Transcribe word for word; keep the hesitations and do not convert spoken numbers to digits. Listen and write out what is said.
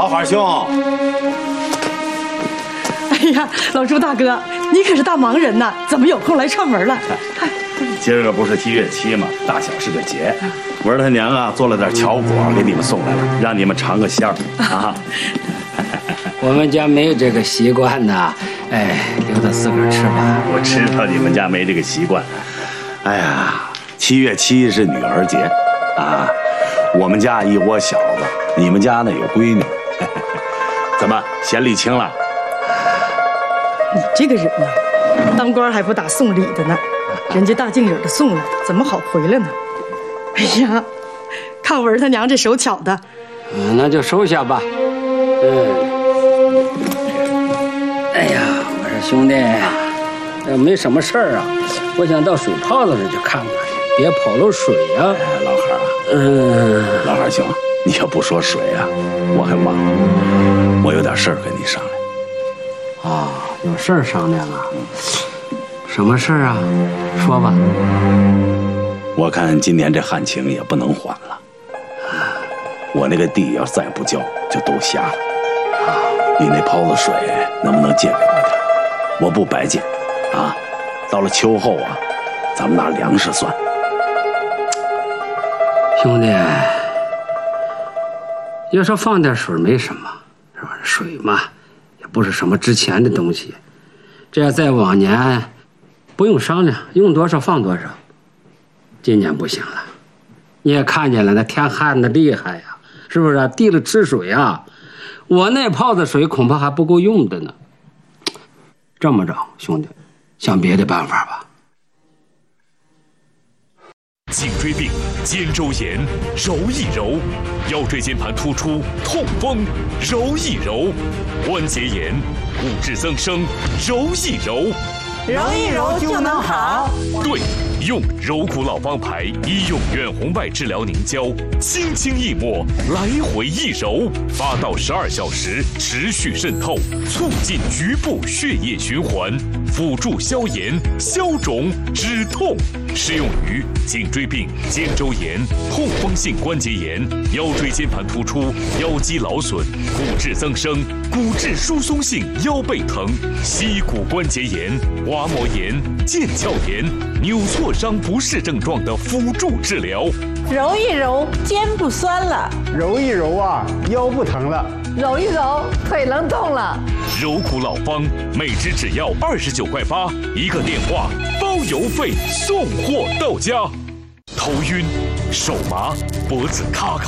老汉兄。 哎呀，老朱大哥，你可是大忙人呐，怎么有空来串门了？ 今儿个不是七月七吗？大小是个节，文他娘啊做了点巧果给你们送来了，让你们尝个鲜儿啊。 我们家没有这个习惯呐，哎，留着自个儿吃吧。 我知道你们家没这个习惯。哎呀，七月七是女儿节啊，我们家一窝小子，你们家呢有闺女，怎么嫌礼轻了？ 你这个人呐，当官还不打送礼的呢，人家大敬礼的送了，怎么好回来呢？哎呀，看文他娘这手巧的， 嗯，那就收下吧。嗯。哎呀，我说兄弟，呃，没什么事儿啊，我想到水泡子那去看看，别跑了水呀、啊。 哎，老汉啊， 嗯， 老汉兄，你要不说水啊，我还忘了，我有点事儿跟你商量。 啊，有事儿商量啊？什么事儿啊？说吧。 我看今年这旱情也不能缓了，我那个地要再不交，就都瞎了。你那泡子水能不能借给我点？我不白借啊！到了秋后啊，咱们拿粮食算。 兄弟，要说放点水没什么，是吧？水嘛，也不是什么值钱的东西。这要在往年，不用商量，用多少放多少。今年不行了，你也看见了，那天旱的厉害呀，是不是？地里吃水啊，我那泡子水恐怕还不够用的呢。这么着，兄弟，想别的办法吧。 颈椎病、肩周炎，揉一揉；腰椎间盘突出、痛风，揉一揉；关节炎、骨质增生，揉一揉。 揉一揉就能好。 对，用柔骨老方牌医用远红外治疗凝胶，轻轻一抹，来回一揉，八到十二小时持续渗透，促进局部血液循环，辅助消炎、消肿、止痛。适用于颈椎病、肩周炎、痛风性关节炎、腰椎间盘突出、腰肌劳损、骨质增生、骨质疏松性腰背疼、膝骨关节炎、滑膜炎、腱鞘炎、扭挫伤不适症状的辅助治疗。 揉一揉，肩不酸了； 揉一揉啊，腰不疼了； 揉一揉，腿能动了。 柔骨老方，每支只要二十九块八，一个电话包邮费，送货到家。头晕、手麻、脖子咔咔